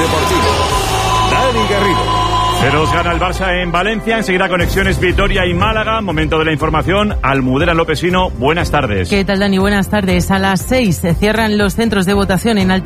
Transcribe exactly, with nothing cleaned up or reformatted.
Deportivo. Dani Garrido. cero dos gana el Barça en Valencia, enseguida conexiones Vitoria y Málaga, momento de la información. Almudena Lopesino, buenas tardes. ¿Qué tal, Dani? Buenas tardes. A las seis se cierran los centros de votación en Alta